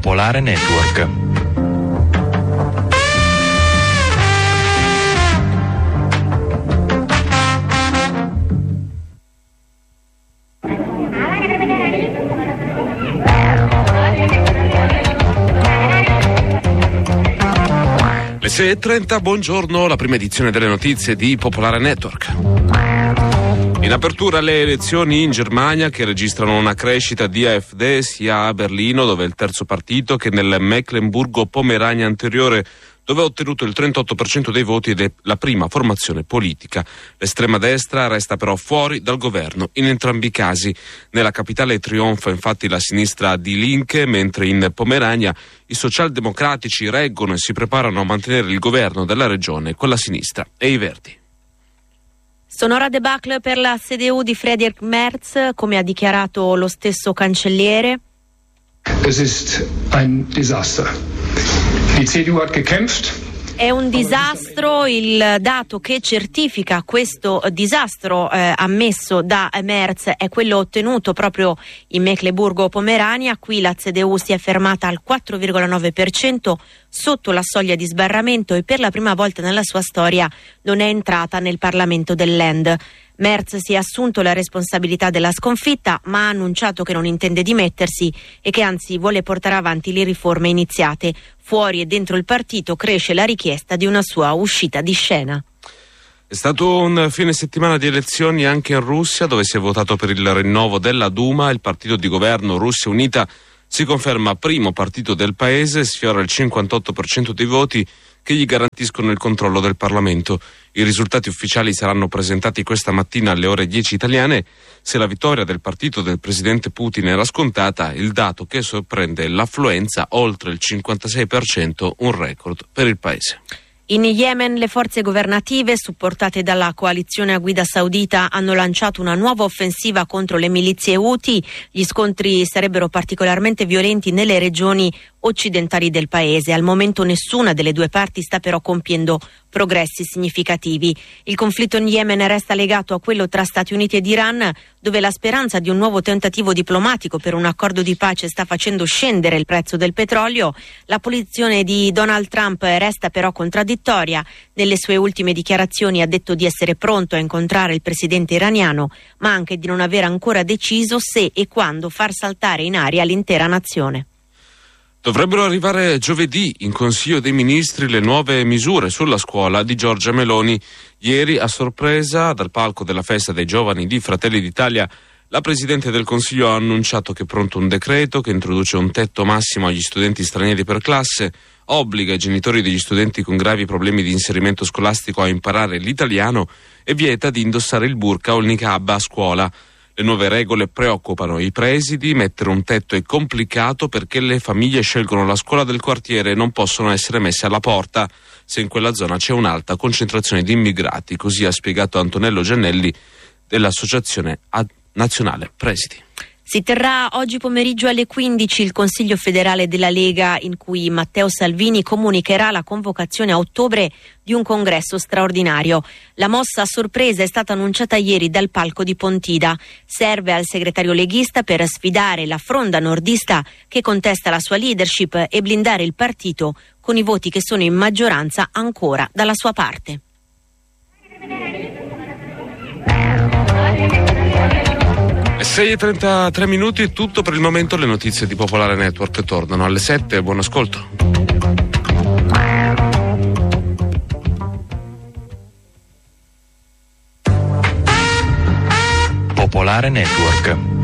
Popolare Network. Le 6:30, buongiorno, la prima edizione delle notizie di Popolare Network. In apertura le elezioni in Germania, che registrano una crescita di AfD sia a Berlino, dove è il terzo partito, che nel Mecklenburgo-Pomerania anteriore, dove ha ottenuto il 38% dei voti ed è la prima formazione politica. L'estrema destra resta però fuori dal governo in entrambi i casi. Nella capitale trionfa infatti la sinistra Die Linke, mentre in Pomerania i socialdemocratici reggono e si preparano a mantenere il governo della regione con la sinistra e i Verdi. Sonora debacle per la CDU di Friedrich Merz, come ha dichiarato lo stesso cancelliere. Es ist ein Desaster. Die CDU hat gekämpft. È un disastro. Il dato che certifica questo disastro ammesso da Merz è quello ottenuto proprio in Mecklenburgo-Pomerania. Qui la CDU si è fermata al 4,9%, sotto la soglia di sbarramento, e per la prima volta nella sua storia non è entrata nel Parlamento del Land. Merz si è assunto la responsabilità della sconfitta, ma ha annunciato che non intende dimettersi e che anzi vuole portare avanti le riforme iniziate. Fuori e dentro il partito cresce la richiesta di una sua uscita di scena. È stato un fine settimana di elezioni anche in Russia, dove si è votato per il rinnovo della Duma. Il partito di governo Russia Unita si conferma primo partito del paese, sfiora il 58% dei voti che gli garantiscono il controllo del Parlamento. I risultati ufficiali saranno presentati questa mattina alle ore 10 italiane. Se la vittoria del partito del presidente Putin era scontata, il dato che sorprende l'affluenza oltre il 56%, un record per il paese. In Yemen le forze governative, supportate dalla coalizione a guida saudita, hanno lanciato una nuova offensiva contro le milizie Houthi. Gli scontri sarebbero particolarmente violenti nelle regioni occidentali del paese. Al momento nessuna delle due parti sta però compiendo progressi significativi. Il conflitto in Yemen resta legato a quello tra Stati Uniti ed Iran, dove la speranza di un nuovo tentativo diplomatico per un accordo di pace sta facendo scendere il prezzo del petrolio. La posizione di Donald Trump resta però contraddittoria. Nelle sue ultime dichiarazioni ha detto di essere pronto a incontrare il presidente iraniano, ma anche di non aver ancora deciso se e quando far saltare in aria l'intera nazione. Dovrebbero arrivare giovedì in Consiglio dei Ministri le nuove misure sulla scuola di Giorgia Meloni. Ieri, a sorpresa, dal palco della festa dei giovani di Fratelli d'Italia, la Presidente del Consiglio ha annunciato che è pronto un decreto che introduce un tetto massimo agli studenti stranieri per classe, obbliga i genitori degli studenti con gravi problemi di inserimento scolastico a imparare l'italiano e vieta di indossare il burqa o il niqab a scuola. Le nuove regole preoccupano i presidi. Mettere un tetto è complicato perché le famiglie scelgono la scuola del quartiere e non possono essere messe alla porta se in quella zona c'è un'alta concentrazione di immigrati, così ha spiegato Antonello Giannelli dell'Associazione Nazionale Presidi. Si terrà oggi pomeriggio alle 15 il Consiglio federale della Lega, in cui Matteo Salvini comunicherà la convocazione a ottobre di un congresso straordinario. La mossa a sorpresa è stata annunciata ieri dal palco di Pontida. Serve al segretario leghista per sfidare la fronda nordista che contesta la sua leadership e blindare il partito con i voti che sono in maggioranza ancora dalla sua parte. 6:33 minuti, tutto per il momento. Le notizie di Popolare Network tornano alle 7. Buon ascolto. Popolare Network.